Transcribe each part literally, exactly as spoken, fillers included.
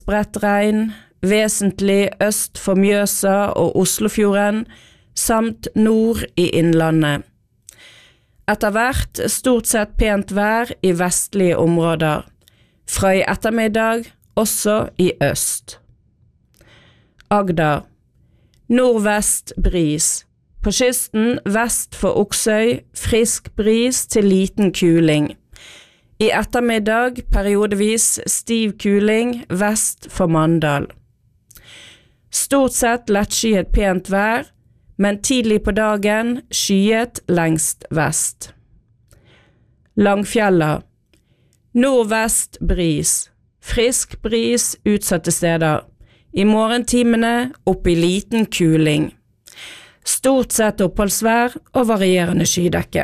spredt regn, vesentlig øst for Mjøsa og Oslofjorden, samt nord i innlandet. Etter hvert stort sett pent vær i vestlige områder, fra i ettermiddag også i øst. Agder. Nordvest bris. På kysten vest for Oksøy, frisk bris til liten kuling. I ettermiddag periodevis stiv kuling vest for Mandal. Stort sett lettskyet pent vær, men tidlig på dagen skyet lengst vest. Langfjella. Nordvest bris. Frisk bris utsatte steder. I morgentimene opp i liten kuling. Stort sett oppholdsvær og varierende skydekke.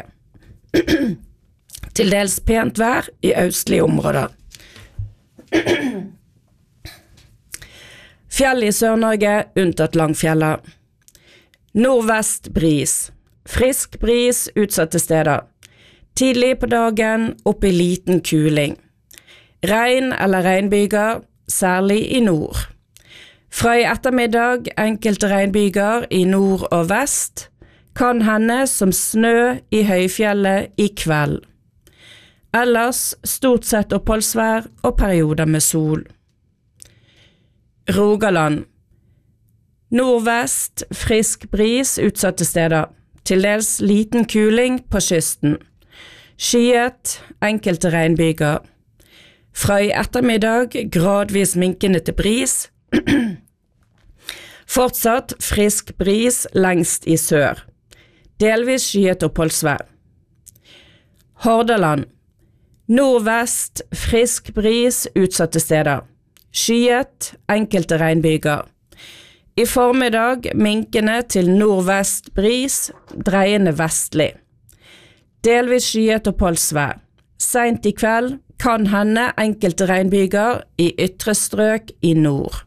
Til dels pent vær i østlige områder. Fjell i Sør-Norge unntatt Langfjella. Nordvest bris. Frisk bris utsatte steder. Tidlig på dagen opp i liten kuling. Regn eller regnbyger, særlig i nord. Fra i ettermiddag enkelte regnbyger i nord og vest, kan hende som snø i høyfjellet i kveld. Ellers stort sett oppholdsvær og perioder med sol. Rogaland. Nordvest, frisk bris utsatte steder, til dels liten kuling på kysten. Skyet, enkelte regnbyger. Fra i ettermiddag gradvis minkende til bris. Fortsatt frisk bris lengst i sør. Delvis skyet oppholdsvær. Hordaland. Nordvest, frisk bris utsatte steder. Skyet, enkelte regnbyger. I formiddag minkende til nordvest bris, dreiende vestlig. Delvis skyet oppholdsvær. Sent i kveld kan hende enkelte regnbyger i ytre strøk i nord.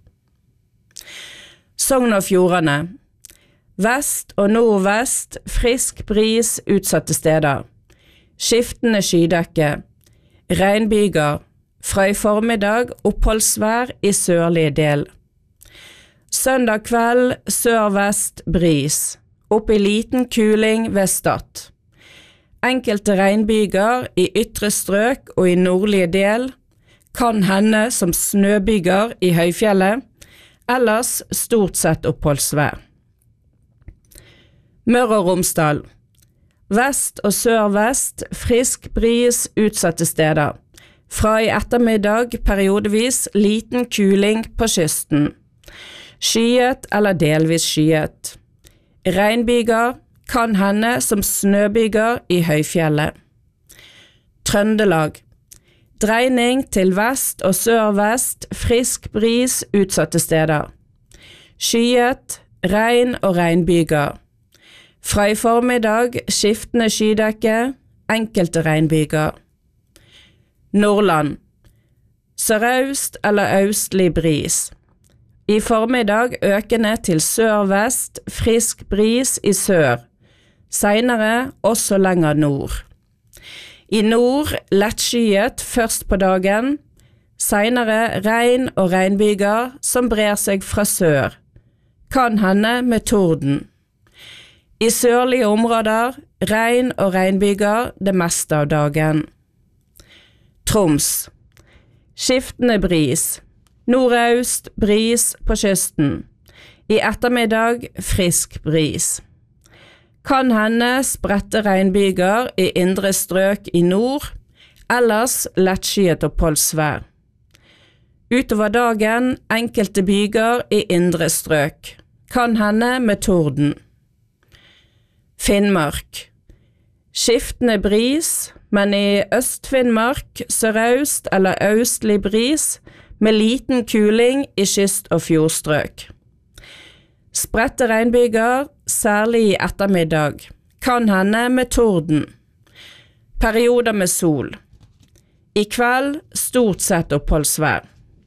Sogn og Fjordane. Vest og nordvest, frisk bris utsatte steder. Skiftende skydekke. Regnbyger. Fra i formiddag oppholdsvær i sørlige del. Søndag kveld sørvest bris. Opp i liten kuling ved Stad. Enkelte regnbyger i ytre strøk og i nordlige del kan hende som snøbyger i høyfjellet, ellers stort sett oppholdsvær. Møre og Romsdal. Vest og sørvest, frisk bris utsatte steder. Fra i ettermiddag periodevis liten kuling på kysten. Skyet eller delvis skyet. Regnbyger kan hende som snøbyger i høyfjellet. Trøndelag. Dreining til vest og sørvest, frisk bris utsatte steder. Skyet, regn og regnbyger. Fra i formiddag skiftende skydekke, enkelte regnbyger. Nordland. Sørøst eller østlig bris. I formiddag økende til sørvest, frisk bris i sør. Senere også lenger nord. I nord lettskyet først på dagen, senere regn og regnbyger som brer seg fra sør. Kan hende med torden. I sørlige områder regn og regnbyger det meste av dagen. Troms. Skiftende bris. Nordøst bris på kysten. I ettermiddag frisk bris. Kan hende spredte regnbyger i indre strøk i nord, ellers lettskyet oppholdsvær. Utover dagen enkelte byger i indre strøk. Kan hende med torden. Finnmark. Skiftende bris, men i Øst-Finnmark sørøst eller østlig bris med liten kuling i kyst- og fjordstrøk. Spredte regnbyger, særlig i ettermiddag, kan hende med torden. Perioder med sol. I kveld stort sett oppholdsvær.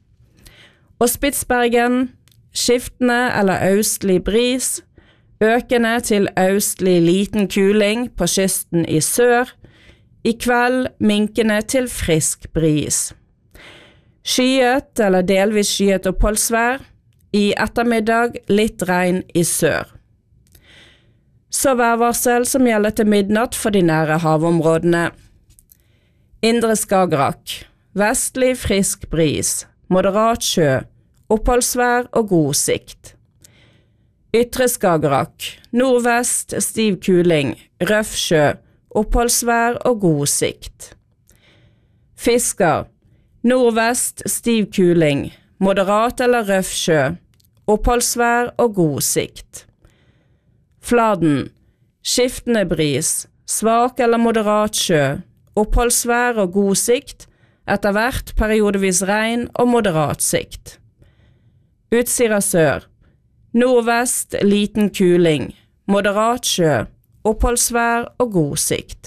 Og Spitsbergen, skiftende eller østlig bris, økende til østlig liten kuling på kysten i sør, i kveld minkende til frisk bris. Skyet eller delvis skyet oppholdsvær, i ettermiddag litt regn i sør. Så værvarsel som gjelder til midnatt for de nære havområdene. Indre Skagerrak, vestlig frisk bris, moderat sjø, oppholdsvær og god sikt. Ytre Skagerrak, nordvest stiv kuling, røff sjø, oppholdsvær og god sikt. Fisker, nordvest stiv kuling, moderat eller røff sjø, oppholdsvær og god sikt. Fladen, skiftende bris, svak eller moderat sjø, oppholdsvær og god sikt, etter hvert periodevis regn og moderat sikt. Utsira sør, nordvest liten kuling, moderat sjø, oppholdsvær og god sikt.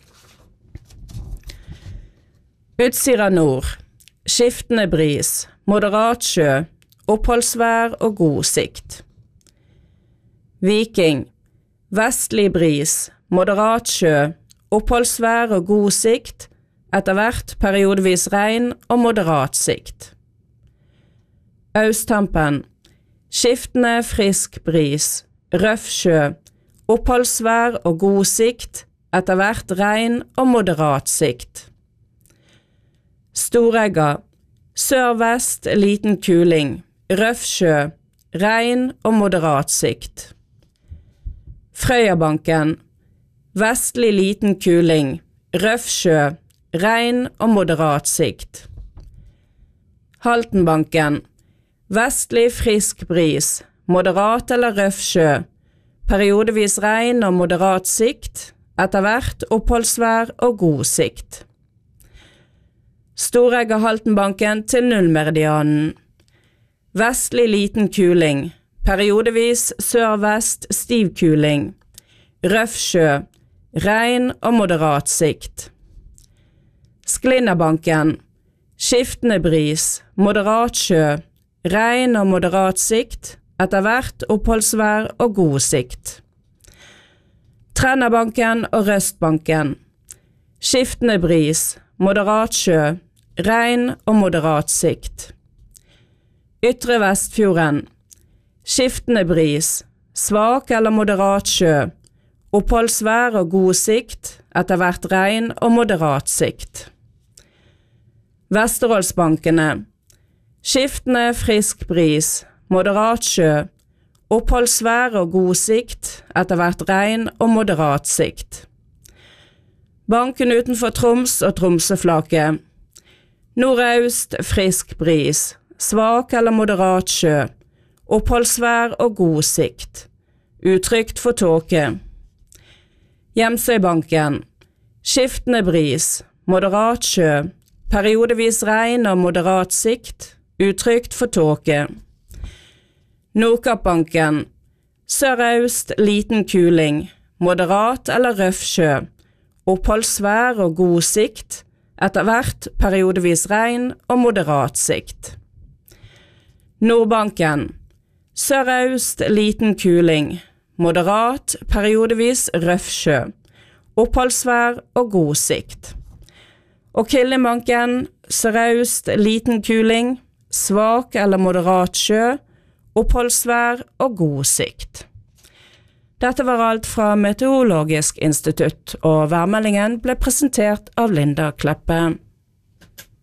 Utsira nord, skiftende bris, moderat sjø, oppholdsvær og god sikt. Viking, vestlig bris, moderat sjø, oppholdsvær og god sikt, etter hvert periodevis regn og moderat sikt. Austhampen, skiftende frisk bris, røff sjø, oppholdsvær og god sikt, etter hvert regn og moderat sikt. Storegga, sør-vest liten kuling, røff sjø, regn og moderat sikt. Frøyabanken, vestlig liten kuling, røff sjø, regn og moderat sikt. Haltenbanken, vestlig frisk bris, moderat eller røff sjø, periodevis regn og moderat sikt, etter hvert oppholdsvær og god sikt. Storegga Haltenbanken til nullmeridianen. Vestlig liten kuling, periodevis sør-vest stiv kuling, røff sjø, regn og moderat sikt. Sklinnabanken, skiftende bris, moderat sjø, regn og moderat sikt, etter hvert oppholdsvær og god sikt. Trennabanken og Røstbanken, skiftende bris, moderat sjø, regn og moderat sikt. Ytre Vestfjorden, skiftende bris, svak eller moderat sjø, oppholdsvær og god sikt, etter hvert regn og moderat sikt. Vesterålsbankene, skiftende frisk bris, moderat sjø, oppholdsvær og god sikt, etter hvert regn og moderat sikt. Banken utenfor Troms og Tromsøflaket. Nordøst frisk bris, svak eller moderat sjø, oppholdsvær og god sikt. Utrygt for tåke. Hjemsøybanken. Skiftende bris, moderat sjø, periodevis regn og moderat sikt, utrygt for tåke. Nordkappbanken. Sørøst liten kuling, moderat eller røff sjø, oppholdsvær og god sikt, etter hvert periodevis regn og moderat sikt. Nordbanken. Sørøst liten kuling, moderat, periodevis røff sjø, oppholdsvær og god sikt. Og Killingbanken, sørøst liten kuling, svak eller moderat sjø, oppholdsvær og god sikt. Dette var alt fra Meteorologisk institutt, og værmeldingen ble presentert av Linda Kleppe.